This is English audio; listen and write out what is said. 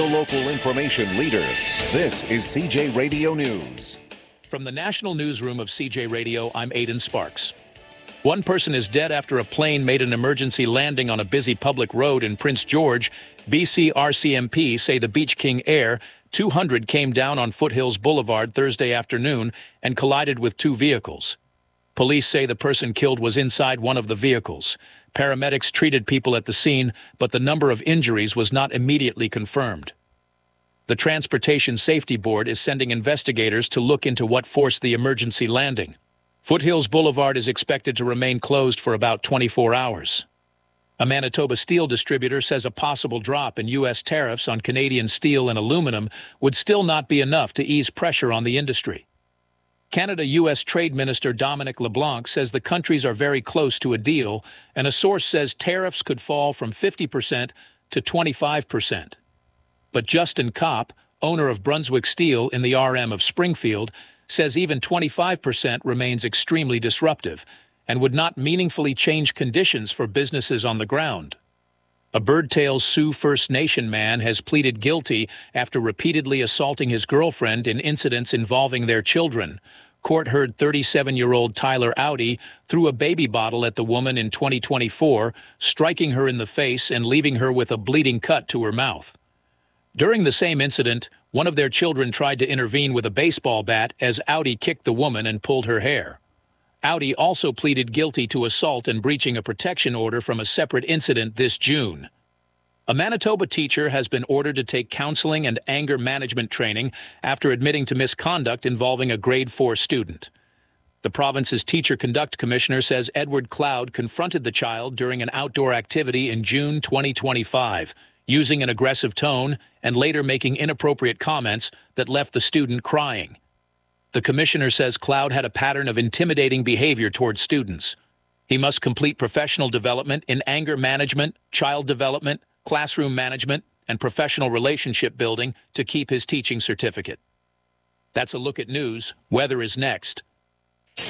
hyper-local information leader. This is CJ Radio News. From the National Newsroom of CJ Radio, I'm Aidan Sparks. One person is dead after a plane made an emergency landing on a busy public road in Prince George. BC RCMP say the Beach King Air 200 came down on Foothills Boulevard Thursday afternoon and collided with two vehicles. Police say the person killed was inside one of the vehicles. Paramedics treated people at the scene, but the number of injuries was not immediately confirmed. The Transportation Safety Board is sending investigators to look into what forced the emergency landing. Foothills Boulevard is expected to remain closed for about 24 hours. A Manitoba steel distributor says a possible drop in U.S. tariffs on Canadian steel and aluminum would still not be enough to ease pressure on the industry. Canada-U.S. Trade Minister Dominic LeBlanc says the countries are very close to a deal, and a source says tariffs could fall from 50% to 25%. But Justin Kopp, owner of Brunswick Steel in the RM of Springfield, says even 25% remains extremely disruptive and would not meaningfully change conditions for businesses on the ground. A Birdtail Sioux First Nation man has pleaded guilty after repeatedly assaulting his girlfriend in incidents involving their children. Court heard 37-year-old Tyler Audi threw a baby bottle at the woman in 2024, striking her in the face and leaving her with a bleeding cut to her mouth. During the same incident, one of their children tried to intervene with a baseball bat as Audi kicked the woman and pulled her hair. Audi also pleaded guilty to assault and breaching a protection order from a separate incident this June. A Manitoba teacher has been ordered to take counseling and anger management training after admitting to misconduct involving a grade 4 student. The province's Teacher Conduct Commissioner says Edward Cloud confronted the child during an outdoor activity in June 2025, using an aggressive tone and later making inappropriate comments that left the student crying. The commissioner says Cloud had a pattern of intimidating behavior towards students. He must complete professional development in anger management, child development, classroom management, and professional relationship building to keep his teaching certificate. That's a look at news. Weather is next.